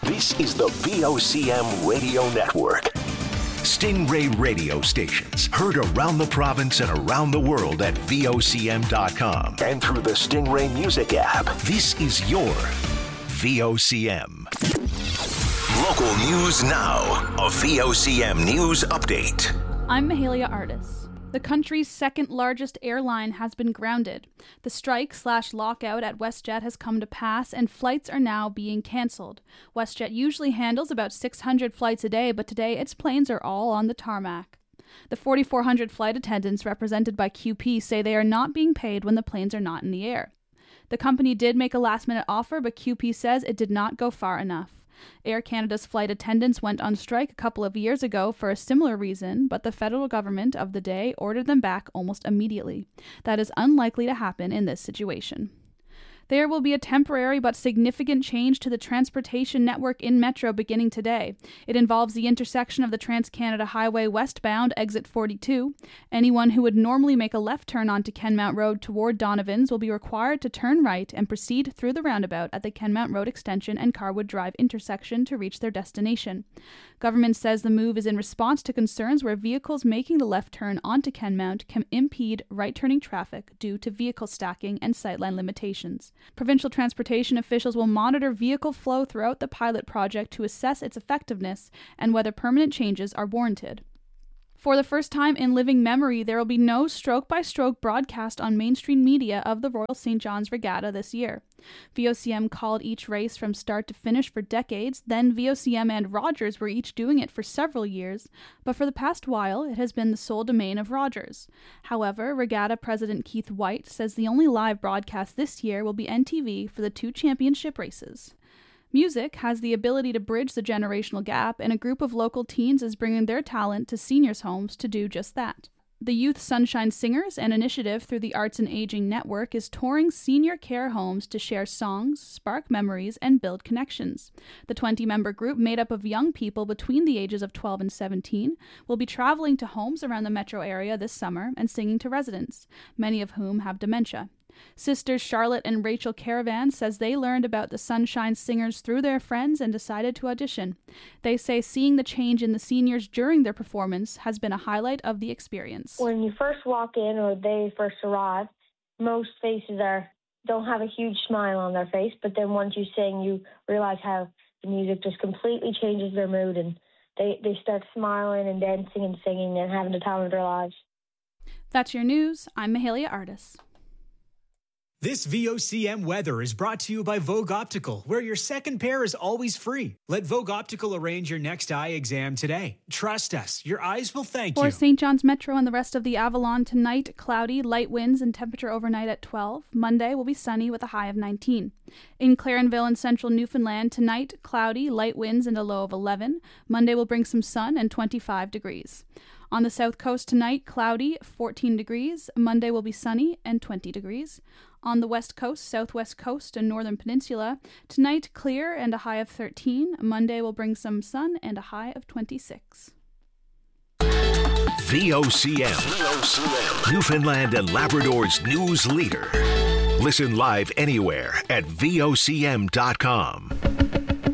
This is the VOCM Radio Network. Stingray radio stations heard around the province and around the world at VOCM.com and through the Stingray Music app. This is your VOCM. Local news now. A VOCM news update. I'm Mahalia Artis. The country's second largest airline has been grounded. The strike/lockout at WestJet has come to pass and flights are now being cancelled. WestJet usually handles about 600 flights a day, but today its planes are all on the tarmac. The 4,400 flight attendants represented by QP say they are not being paid when the planes are not in the air. The company did make a last-minute offer, but QP says it did not go far enough. Air Canada's flight attendants went on strike a couple of years ago for a similar reason, but the federal government of the day ordered them back almost immediately. That is unlikely to happen in this situation. There will be a temporary but significant change to the transportation network in Metro beginning today. It involves the intersection of the Trans-Canada Highway westbound, exit 42. Anyone who would normally make a left turn onto Kenmount Road toward Donovan's will be required to turn right and proceed through the roundabout at the Kenmount Road extension and Carwood Drive intersection to reach their destination. Government says the move is in response to concerns where vehicles making the left turn onto Kenmount can impede right-turning traffic due to vehicle stacking and sightline limitations. Provincial transportation officials will monitor vehicle flow throughout the pilot project to assess its effectiveness and whether permanent changes are warranted. For the first time in living memory, there will be no stroke-by-stroke broadcast on mainstream media of the Royal St. John's Regatta this year. VOCM called each race from start to finish for decades, then VOCM and Rogers were each doing it for several years, but for the past while, it has been the sole domain of Rogers. However, Regatta President Keith White says the only live broadcast this year will be NTV for the two championship races. Music has the ability to bridge the generational gap, and a group of local teens is bringing their talent to seniors' homes to do just that. The Youth Sunshine Singers, an initiative through the Arts and Aging Network, is touring senior care homes to share songs, spark memories, and build connections. The 20-member group, made up of young people between the ages of 12 and 17, will be traveling to homes around the metro area this summer and singing to residents, many of whom have dementia. Sisters Charlotte and Rachel Caravan says they learned about the Sunshine Singers through their friends and decided to audition. They say seeing the change in the seniors during their performance has been a highlight of the experience. When you first walk in or they first arrive, most faces don't have a huge smile on their face, but then once you sing, you realize how the music just completely changes their mood and they start smiling and dancing and singing and having the time of their lives. That's your news. I'm Mahalia Artis. This VOCM weather is brought to you by Vogue Optical, where your second pair is always free. Let Vogue Optical arrange your next eye exam today. Trust us, your eyes will thank you. For St. John's Metro and the rest of the Avalon tonight, cloudy, light winds and temperature overnight at 12. Monday will be sunny with a high of 19. In Clarenville and central Newfoundland, tonight, cloudy, light winds and a low of 11. Monday will bring some sun and 25 degrees. On the south coast tonight, cloudy, 14 degrees. Monday will be sunny and 20 degrees. On the west coast, southwest coast, and northern peninsula, tonight clear and a high of 13. Monday will bring some sun and a high of 26. VOCM, Newfoundland and Labrador's news leader. Listen live anywhere at VOCM.com.